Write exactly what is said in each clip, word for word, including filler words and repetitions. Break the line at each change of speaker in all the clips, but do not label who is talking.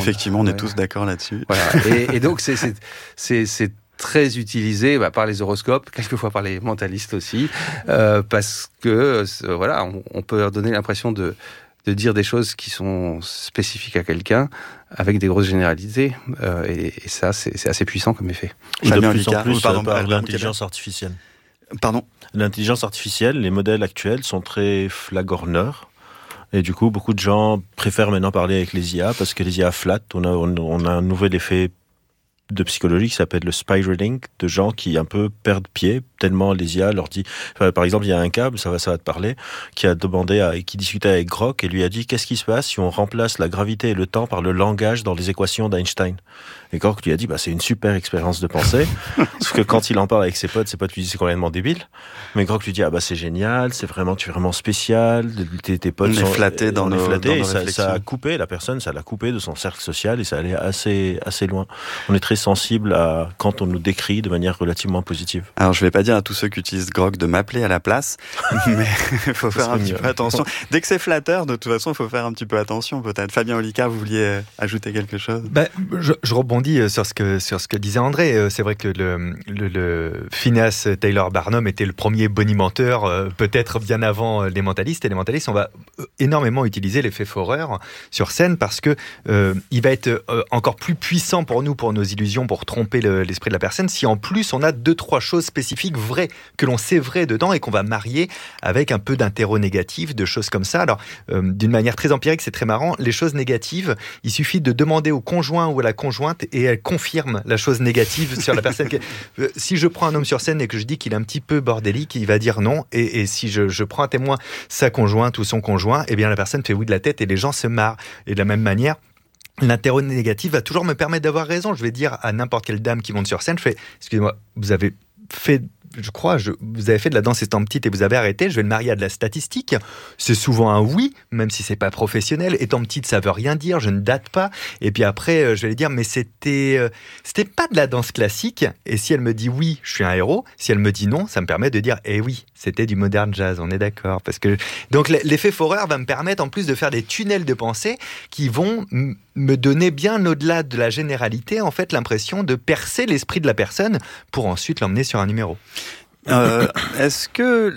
Effectivement, on est
ouais.
tous d'accord là-dessus.
Voilà. Et, et donc, c'est, c'est, c'est, c'est très utilisé bah, par les horoscopes, quelquefois par les mentalistes aussi, euh, parce que euh, voilà, on, on peut leur donner l'impression de, de dire des choses qui sont spécifiques à quelqu'un avec des grosses généralités. Euh, et, et ça, c'est, c'est assez puissant comme effet.
De
Fabien
plus en
Olicard,
plus,
oh, pardon,
par
Albert
l'intelligence artificielle.
Pardon.
L'intelligence artificielle, les modèles actuels sont très flagorneurs. Et du coup, beaucoup de gens préfèrent maintenant parler avec les I A parce que les I A flattent. On a, on, on a un nouvel effet de psychologie qui s'appelle le spiraling, de gens qui un peu perdent pied tellement les I A leur dit. Enfin, par exemple, il y a un câble, ça va, ça va te parler, qui a demandé à, qui discutait avec Grok et lui a dit qu'est-ce qui se passe si on remplace la gravité et le temps par le langage dans les équations d'Einstein. Et Grok lui a dit bah c'est une super expérience de pensée. Sauf que quand il en parle avec ses potes, ses potes lui disent c'est complètement débile. Mais Grok lui dit ah bah c'est génial, c'est vraiment tu es vraiment spécial, tes, tes potes
on
sont
est flattés dans
on
nos,
est flattés,
dans
et
nos
ça,
réflexions.
ça a coupé la personne, ça l'a coupé de son cercle social et ça allait assez assez loin. On est très sensible à quand on nous décrit de manière relativement positive.
Alors je vais pas dire à tous ceux qui utilisent Grok de m'appeler à la place, mais il faut faire un petit
mieux.
peu attention. Dès que c'est flatteur, de toute façon, il faut faire un petit peu attention peut-être. Fabien Olicard, vous vouliez ajouter quelque chose ?
Ben, je, je rebondis sur ce que sur ce que disait André. C'est vrai que le, le, le Phineas Taylor Barnum était le premier bonimenteur, peut-être bien avant les mentalistes. Et les mentalistes, on va énormément utiliser l'effet Forer sur scène parce que euh, il va être encore plus puissant pour nous, pour nos illusions, pour tromper le, l'esprit de la personne, si en plus on a deux trois choses spécifiques vraies que l'on sait vraies dedans et qu'on va marier avec un peu d'interro négatif, de choses comme ça. Alors, euh, d'une manière très empirique, c'est très marrant. Les choses négatives, il suffit de demander au conjoint ou à la conjointe et elle confirme la chose négative sur la personne. Euh, si je prends un homme sur scène et que je dis qu'il est un petit peu bordélique, il va dire non. Et, et si je, je prends un témoin, sa conjointe ou son conjoint, eh bien la personne fait oui de la tête et les gens se marrent. Et de la même manière, l'interro négatif va toujours me permettre d'avoir raison. Je vais dire à n'importe quelle dame qui monte sur scène, je fais, excusez-moi, vous avez fait, je crois, je, vous avez fait de la danse étant petite et vous avez arrêté, je vais le marier à de la statistique. C'est souvent un oui, même si c'est pas professionnel. Étant petite, ça veut rien dire, je ne date pas. Et puis après, je vais lui dire, mais c'était, euh, c'était pas de la danse classique. Et si elle me dit oui, je suis un héros. Si elle me dit non, ça me permet de dire, eh oui, c'était du modern jazz, on est d'accord. Parce que, donc l'effet Forer va me permettre en plus de faire des tunnels de pensée qui vont m- me donner bien au-delà de la généralité, en fait, l'impression de percer l'esprit de la personne pour ensuite l'emmener sur un numéro.
Euh, est-ce que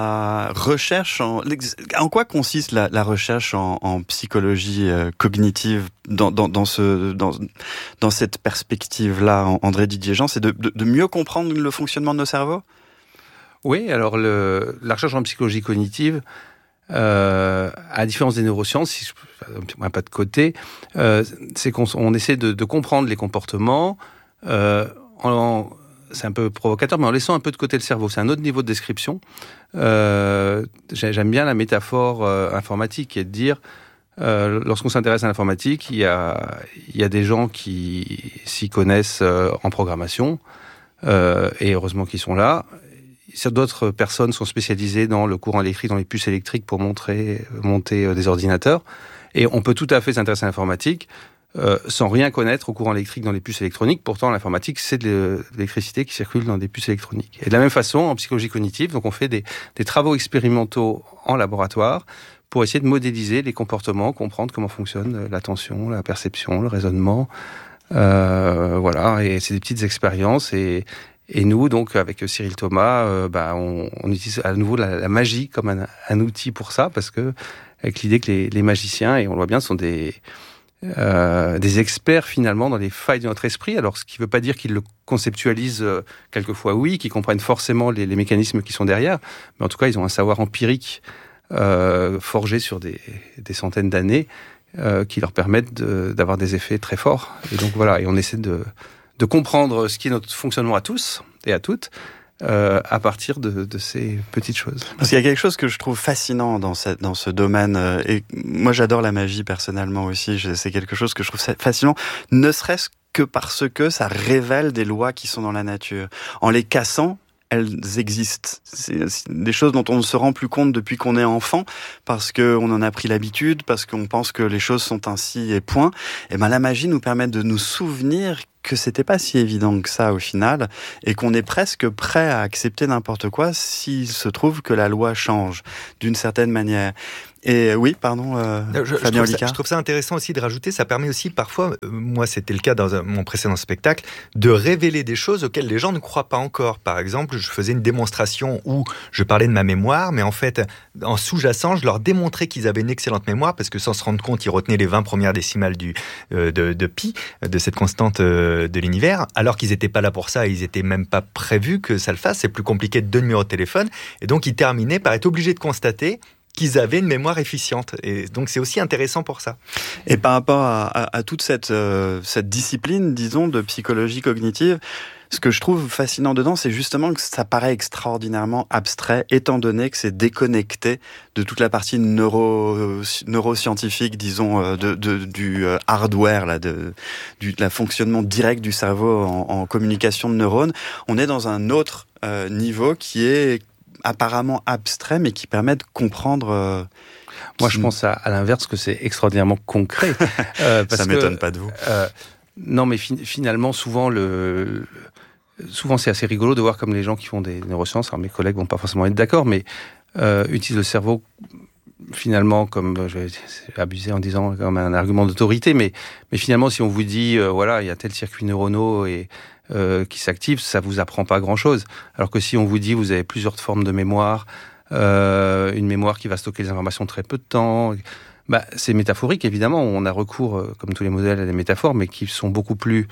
la recherche en, en quoi consiste la, la recherche en, en psychologie euh, cognitive dans, dans, dans ce, dans, dans cette perspective-là, André Didier-Jean, c'est de, de, de mieux comprendre le fonctionnement de nos cerveaux ?
Oui, alors le, la recherche en psychologie cognitive, euh, à la différence des neurosciences, si je mets un pas de côté, euh, c'est qu'on on essaie de, de comprendre les comportements euh, en c'est un peu provocateur, mais en laissant un peu de côté le cerveau. C'est un autre niveau de description. Euh, j'aime bien la métaphore euh, informatique qui est de dire, euh, lorsqu'on s'intéresse à l'informatique, il y a, il y a des gens qui s'y connaissent euh, en programmation, euh, et heureusement qu'ils sont là. D'autres personnes sont spécialisées dans le courant électrique, dans les puces électriques pour montrer, monter euh, des ordinateurs. Et on peut tout à fait s'intéresser à l'informatique, Euh, sans rien connaître au courant électrique dans les puces électroniques. Pourtant, l'informatique, c'est de l'électricité qui circule dans des puces électroniques. Et de la même façon, en psychologie cognitive, donc on fait des, des travaux expérimentaux en laboratoire pour essayer de modéliser les comportements, comprendre comment fonctionne l'attention, la perception, le raisonnement. Euh, voilà, et c'est des petites expériences. Et, et nous, donc, avec Cyril Thomas, euh, bah, on, on utilise à nouveau la, la magie comme un, un outil pour ça, parce que avec l'idée que les, les magiciens, et on le voit bien, sont des Euh, des experts finalement dans les failles de notre esprit. Alors ce qui ne veut pas dire qu'ils le conceptualisent euh, quelquefois, oui, qu'ils comprennent forcément les, les mécanismes qui sont derrière, mais en tout cas ils ont un savoir empirique euh, forgé sur des, des centaines d'années euh, qui leur permettent de, d'avoir des effets très forts. Et donc voilà, et on essaie de, de comprendre ce qui est notre fonctionnement à tous et à toutes, Euh, à partir de, de ces petites choses.
Parce qu'il y a quelque chose que je trouve fascinant dans, cette, dans ce domaine, euh, et moi j'adore la magie personnellement aussi, je, c'est quelque chose que je trouve fascinant, ne serait-ce que parce que ça révèle des lois qui sont dans la nature. En les cassant, elles existent. C'est, c'est des choses dont on ne se rend plus compte depuis qu'on est enfant, parce qu'on en a pris l'habitude, parce qu'on pense que les choses sont ainsi et point. Et ben la magie nous permet de nous souvenir que c'était pas si évident que ça au final, et qu'on est presque prêt à accepter n'importe quoi s'il se trouve que la loi change d'une certaine manière. Et oui, pardon, euh,
je,
Fabien
je, trouve ça, je trouve ça intéressant aussi de rajouter, ça permet aussi parfois, euh, moi c'était le cas dans un, mon précédent spectacle, de révéler des choses auxquelles les gens ne croient pas encore. Par exemple, je faisais une démonstration où je parlais de ma mémoire, mais en fait, en sous-jacent, je leur démontrais qu'ils avaient une excellente mémoire, parce que sans se rendre compte, ils retenaient les vingt premières décimales du, euh, de, de pi, de cette constante euh, de l'univers, alors qu'ils n'étaient pas là pour ça, ils n'étaient même pas prévus que ça le fasse, c'est plus compliqué de deux numéros de téléphone, et donc ils terminaient par être obligés de constater qu'ils avaient une mémoire efficiente. Et donc, c'est aussi intéressant pour ça.
Et par rapport à, à, à toute cette, euh, cette discipline, disons, de psychologie cognitive, ce que je trouve fascinant dedans, c'est justement que ça paraît extraordinairement abstrait, étant donné que c'est déconnecté de toute la partie neuro, neuroscientifique, disons, de, de, du hardware, là, de, du de la fonctionnement direct du cerveau en, en communication de neurones. On est dans un autre euh, niveau qui est apparemment abstrait, mais qui permet de comprendre... Euh,
Moi,
qui...
je pense à, à l'inverse, que c'est extraordinairement concret.
euh, parce Ça que, m'étonne pas de vous.
Euh, non, mais fi- finalement, souvent, le, souvent, c'est assez rigolo de voir comme les gens qui font des neurosciences, alors mes collègues vont pas forcément être d'accord, mais euh, utilisent le cerveau finalement comme, je vais abuser en disant comme un argument d'autorité, mais, mais finalement, si on vous dit, euh, voilà, il y a tel circuit neuronaux et Euh, qui s'active, ça vous apprend pas grand-chose. Alors que si on vous dit vous avez plusieurs formes de mémoire, euh, une mémoire qui va stocker les informations très peu de temps, bah, c'est métaphorique évidemment. On a recours, euh, comme tous les modèles, à des métaphores, mais qui sont beaucoup plus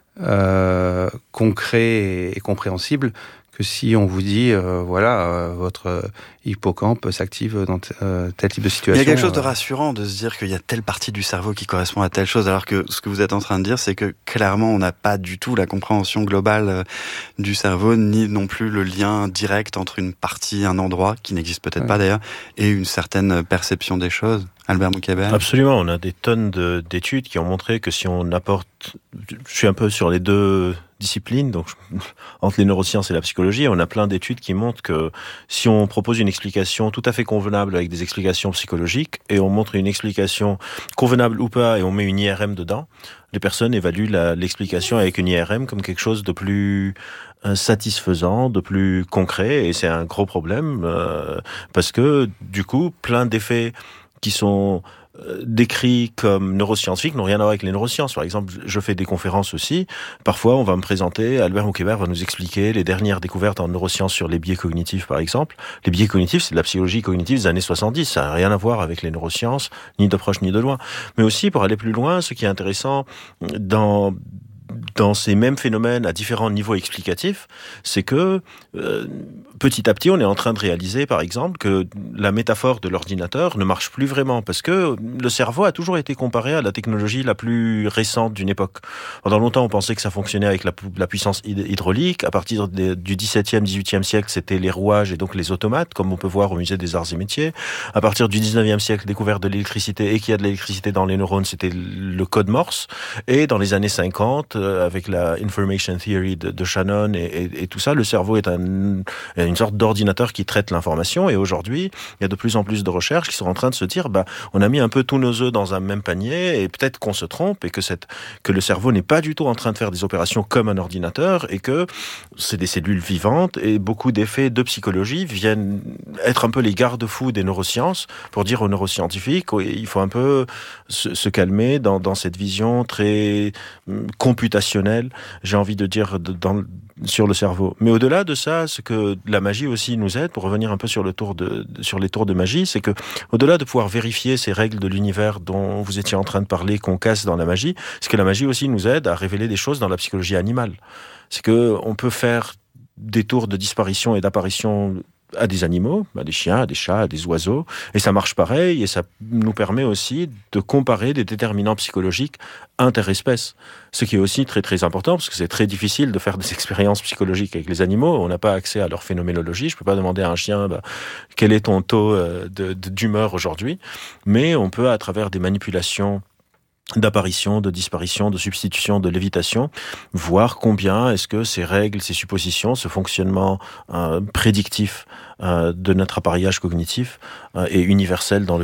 euh, concrets et, et compréhensibles que si on vous dit, euh, voilà, euh, votre hippocampe s'active dans t- euh, tel type de situation.
Il y a quelque chose de rassurant de se dire qu'il y a telle partie du cerveau qui correspond à telle chose, alors que ce que vous êtes en train de dire, c'est que clairement, on n'a pas du tout la compréhension globale euh, du cerveau, ni non plus le lien direct entre une partie, un endroit, qui n'existe peut-être ouais. pas d'ailleurs, et une certaine perception des choses. Albert Moukébel.
Absolument, on a des tonnes de, d'études qui ont montré que si on apporte... Je suis un peu sur les deux disciplines, donc entre les neurosciences et la psychologie, on a plein d'études qui montrent que si on propose une explication tout à fait convenable avec des explications psychologiques, et on montre une explication convenable ou pas, et on met une I R M dedans, les personnes évaluent la, l'explication avec une I R M comme quelque chose de plus satisfaisant, de plus concret, et c'est un gros problème, euh, parce que du coup, plein d'effets qui sont décrits comme neuroscientifiques n'ont rien à voir avec les neurosciences. Par exemple, je fais des conférences aussi. Parfois, on va me présenter, Albert Moukébel va nous expliquer les dernières découvertes en neurosciences sur les biais cognitifs, par exemple. Les biais cognitifs, c'est de la psychologie cognitive des années soixante-dix. Ça n'a rien à voir avec les neurosciences, ni de proche ni de loin. Mais aussi, pour aller plus loin, ce qui est intéressant dans... dans ces mêmes phénomènes à différents niveaux explicatifs, c'est que euh, petit à petit, on est en train de réaliser, par exemple, que la métaphore de l'ordinateur ne marche plus vraiment, parce que le cerveau a toujours été comparé à la technologie la plus récente d'une époque. Pendant longtemps, on pensait que ça fonctionnait avec la, la puissance hydraulique. À partir de, du dix-septième, dix-huitième siècle, c'était les rouages et donc les automates, comme on peut voir au musée des arts et métiers. À partir du dix-neuvième siècle, découverte de l'électricité et qu'il y a de l'électricité dans les neurones, c'était le code Morse. Et dans les années cinquante, avec la Information Theory de, de Shannon et, et, et tout ça, le cerveau est un, une sorte d'ordinateur qui traite l'information. Et aujourd'hui, il y a de plus en plus de recherches qui sont en train de se dire, bah, on a mis un peu tous nos œufs dans un même panier et peut-être qu'on se trompe et que, cette, que le cerveau n'est pas du tout en train de faire des opérations comme un ordinateur et que c'est des cellules vivantes et beaucoup d'effets de psychologie viennent être un peu les garde-fous des neurosciences pour dire aux neuroscientifiques, il faut un peu se, se calmer dans, dans cette vision très computationnelle, j'ai envie de dire, de, dans, sur le cerveau. Mais au-delà de ça, ce que la magie aussi nous aide, pour revenir un peu sur, le tour de, sur les tours de magie, c'est que au-delà de pouvoir vérifier ces règles de l'univers dont vous étiez en train de parler, qu'on casse dans la magie, c'est que la magie aussi nous aide à révéler des choses dans la psychologie animale. C'est qu'on peut faire des tours de disparition et d'apparition à des animaux, à des chiens, à des chats, à des oiseaux, et ça marche pareil, et ça nous permet aussi de comparer des déterminants psychologiques interespèces, ce qui est aussi très très important, parce que c'est très difficile de faire des expériences psychologiques avec les animaux, on n'a pas accès à leur phénoménologie, je ne peux pas demander à un chien bah, quel est ton taux de, de, d'humeur aujourd'hui, mais on peut à travers des manipulations d'apparition, de disparition, de substitution, de lévitation, voir combien est-ce que ces règles, ces suppositions, ce fonctionnement euh, prédictif euh, de notre appareillage cognitif euh, est universel dans le vivant.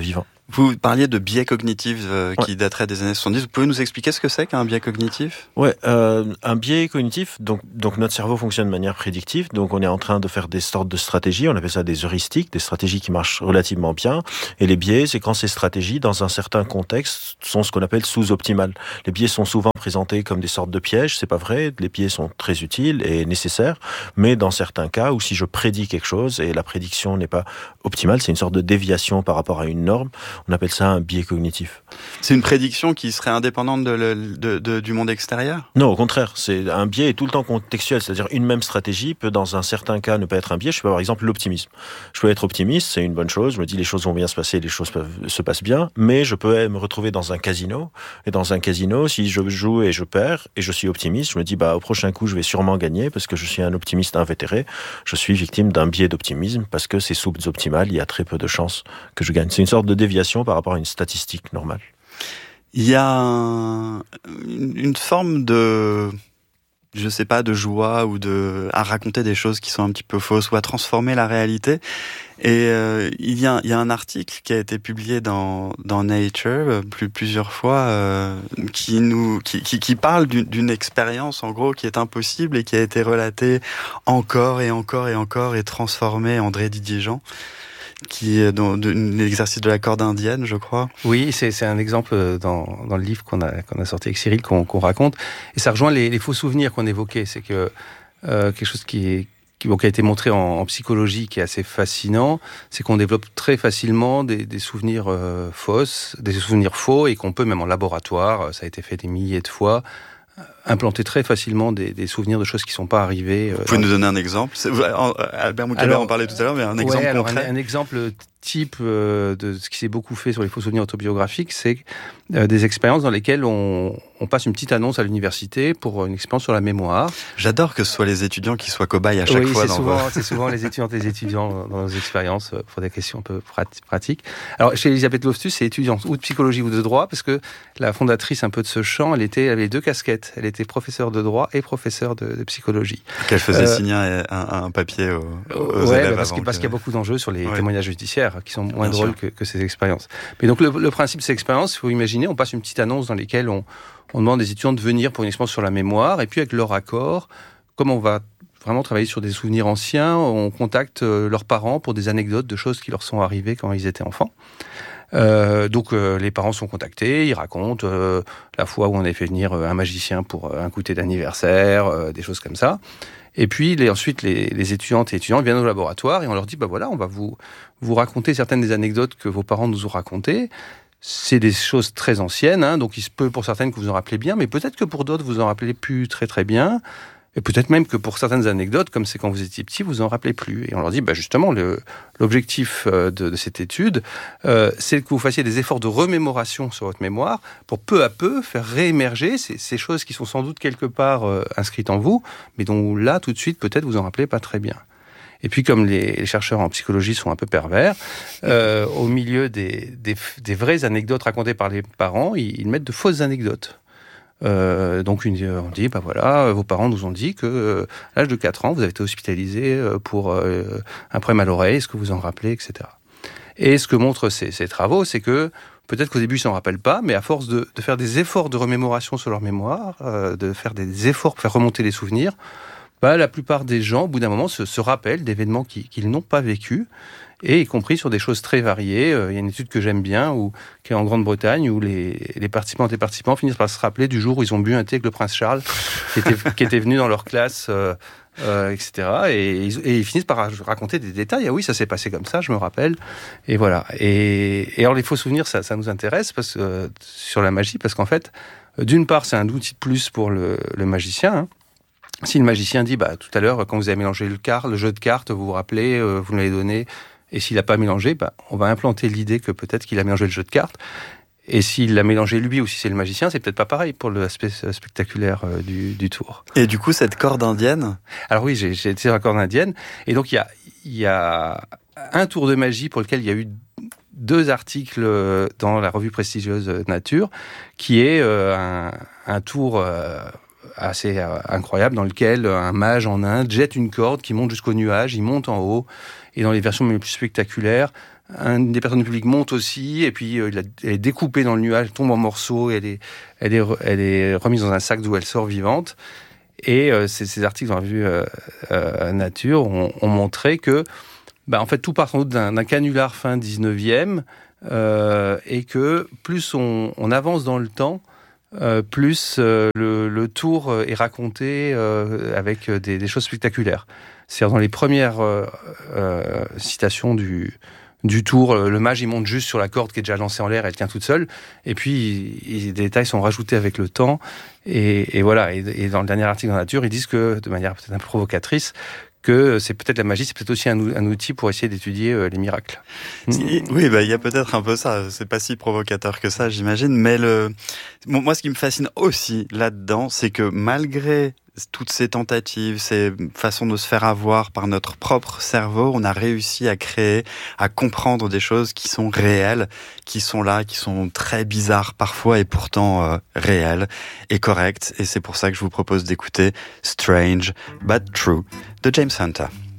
Vous parliez de biais cognitifs euh,
ouais.
qui dateraient des années soixante-dix. Vous pouvez nous expliquer ce que c'est qu'un biais cognitif ?
Ouais, euh, un biais cognitif, donc, donc notre cerveau fonctionne de manière prédictive, donc on est en train de faire des sortes de stratégies, on appelle ça des heuristiques, des stratégies qui marchent relativement bien, et les biais, c'est quand ces stratégies, dans un certain contexte, sont ce qu'on appelle sous-optimales. Les biais sont souvent présentés comme des sortes de pièges, c'est pas vrai, les biais sont très utiles et nécessaires, mais dans certains cas où si je prédis quelque chose et la prédiction n'est pas optimale, c'est une sorte de déviation par rapport à une norme, on appelle ça un biais cognitif.
C'est une prédiction qui serait indépendante de le, de, de, du monde extérieur ?
Non, au contraire, c'est un biais est tout le temps contextuel, c'est-à-dire une même stratégie peut dans un certain cas ne pas être un biais. Je peux par exemple l'optimisme. Je peux être optimiste, c'est une bonne chose, je me dis les choses vont bien se passer, les choses peuvent, se passent bien, mais je peux me retrouver dans un casino, et dans un casino, si je joue et je perds, et je suis optimiste, je me dis bah au prochain coup je vais sûrement gagner parce que je suis un optimiste invétéré, je suis victime d'un biais d'optimisme parce que c'est sous-optimal, il y a très peu de chances que je gagne. C'est une sorte de déviation par rapport à une statistique normale.
Il y a un, une forme de, je sais pas, de joie ou de à raconter des choses qui sont un petit peu fausses ou à transformer la réalité. Et euh, il y a il y a un article qui a été publié dans dans Nature plus plusieurs fois euh, qui nous qui qui, qui parle d'une, d'une expérience en gros qui est impossible et qui a été relatée encore et encore et encore et transformée. André Didier-Jean, qui est dans de, l'exercice de la corde indienne, je crois.
Oui, c'est, c'est un exemple dans, dans le livre qu'on a, qu'on a sorti avec Cyril, qu'on, qu'on raconte. Et ça rejoint les, les faux souvenirs qu'on évoquait. C'est que euh, quelque chose qui, est, qui, bon, qui a été montré en, en psychologie, qui est assez fascinant, c'est qu'on développe très facilement des, des souvenirs euh, fausses, des souvenirs faux, et qu'on peut, même en laboratoire, ça a été fait des milliers de fois, implanter très facilement des, des souvenirs de choses qui ne sont pas arrivées.
Vous pouvez nous donner un exemple ? Albert Moukébert en parlait tout à l'heure, mais un exemple
ouais, alors
concret.
un, un exemple type euh, de ce qui s'est beaucoup fait sur les faux souvenirs autobiographiques, c'est euh, des expériences dans lesquelles on, on passe une petite annonce à l'université pour une expérience sur la mémoire.
J'adore que ce soit les étudiants qui soient cobayes à chaque
oui,
fois.
C'est
dans
souvent,
vos...
c'est souvent les étudiantes et les étudiants dans nos expériences pour des questions un peu pratiques. Alors, chez Elisabeth Loftus, c'est étudiante ou de psychologie ou de droit, parce que la fondatrice un peu de ce champ, elle, était, elle avait deux casquettes. Elle était professeure de droit et professeure de, de psychologie.
Qu'elle faisait
euh,
signer un, un, un papier aux, aux
ouais,
élèves.
Bah parce,
avant
que, parce qu'il y a beaucoup d'enjeux sur les
ouais.
témoignages judiciaires qui sont moins
Bien
drôles que, que ces expériences. Mais donc, le, le principe de ces expériences, il faut imaginer, on passe une petite annonce dans laquelle on, on demande des étudiants de venir pour une expérience sur la mémoire, et puis avec leur accord, comme on va vraiment travailler sur des souvenirs anciens, on contacte leurs parents pour des anecdotes de choses qui leur sont arrivées quand ils étaient enfants. Euh, donc euh, les parents sont contactés, ils racontent euh, la fois où on avait fait venir un magicien pour un goûter d'anniversaire, euh, des choses comme ça. Et puis les, ensuite les, les étudiantes et étudiants viennent au laboratoire et on leur dit bah voilà, on va vous vous raconter certaines des anecdotes que vos parents nous ont racontées. C'est des choses très anciennes, hein, donc il se peut pour certaines que vous en rappelez bien, mais peut-être que pour d'autres vous en rappelez plus très très bien. Et peut-être même que pour certaines anecdotes, comme c'est quand vous étiez petit, vous en rappelez plus. Et on leur dit, bah justement, le, l'objectif de, de cette étude, euh, c'est que vous fassiez des efforts de remémoration sur votre mémoire pour peu à peu faire réémerger ces, ces choses qui sont sans doute quelque part euh, inscrites en vous, mais dont là, tout de suite, peut-être vous en rappelez pas très bien. Et puis, comme les, les chercheurs en psychologie sont un peu pervers, euh, au milieu des, des, des vraies anecdotes racontées par les parents, ils, ils mettent de fausses anecdotes. Euh, donc une, on dit, bah voilà, vos parents nous ont dit que euh, à l'âge de quatre ans, vous avez été hospitalisé pour euh, un problème à l'oreille, est-ce que vous en rappelez, et cetera. Et ce que montrent ces, ces travaux, c'est que peut-être qu'au début, ils s'en rappellent pas, mais à force de, de faire des efforts de remémoration sur leur mémoire, euh, de faire des efforts pour faire remonter les souvenirs, bah, la plupart des gens, au bout d'un moment, se, se rappellent d'événements qui, qu'ils n'ont pas vécus, et y compris sur des choses très variées. Il y a une étude que j'aime bien, où, qui est en Grande-Bretagne, où les, les participantes et participants finissent par se rappeler du jour où ils ont bu un thé avec le prince Charles, qui était, qui était venu dans leur classe, euh, euh, et cetera. Et, et ils finissent par raconter des détails. Ah oui, ça s'est passé comme ça, je me rappelle. Et voilà. Et, et alors, les faux souvenirs, ça, ça nous intéresse parce que, euh, sur la magie, parce qu'en fait, d'une part, c'est un outil de plus pour le, le magicien, hein. Si le magicien dit, bah, tout à l'heure, quand vous avez mélangé le, car, le jeu de cartes, vous vous rappelez, euh, vous me l'avez donné, et s'il n'a pas mélangé, bah, on va implanter l'idée que peut-être qu'il a mélangé le jeu de cartes. Et s'il l'a mélangé lui, ou si c'est le magicien, c'est peut-être pas pareil pour l'aspect spectaculaire euh, du, du tour.
Et du coup, cette corde indienne ?
Alors oui, j'ai, j'ai été sur la corde indienne. Et donc, il y a, il y a un tour de magie pour lequel il y a eu deux articles dans la revue prestigieuse Nature, qui est euh, un, un tour... Euh, assez euh, incroyable dans lequel un mage en Inde jette une corde qui monte jusqu'au nuage, il monte en haut, et dans les versions les plus spectaculaires, une des personnes du public monte aussi, et puis euh, il a, elle est découpée dans le nuage, tombe en morceaux, et elle est, elle est, elle est remise dans un sac d'où elle sort vivante. Et euh, ces, ces articles dans la revue euh, euh, Nature ont, ont montré que, bah, en fait, tout part sans doute d'un, d'un canular fin dix-neuvième, euh, et que plus on, on avance dans le temps, euh, plus euh, le, le tour est raconté euh, avec des, des choses spectaculaires. C'est-à-dire dans les premières euh, euh, citations du du tour, le mage il monte juste sur la corde qui est déjà lancée en l'air, elle tient toute seule, et puis il, des détails sont rajoutés avec le temps, et, et voilà. Et, et dans le dernier article dans Nature, ils disent que, de manière peut-être un peu provocatrice, que c'est peut-être la magie, c'est peut-être aussi un, un outil pour essayer d'étudier euh, les miracles.
Oui, bah il y a peut-être un peu ça. C'est pas si provocateur que ça, j'imagine. Mais le, bon, moi, ce qui me fascine aussi là-dedans, c'est que malgré toutes ces tentatives, ces façons de se faire avoir par notre propre cerveau, on a réussi à créer, à comprendre des choses qui sont réelles, qui sont là, qui sont très bizarres parfois et pourtant euh, réelles et correctes. Et c'est pour ça que je vous propose d'écouter Strange but True de James Hunter.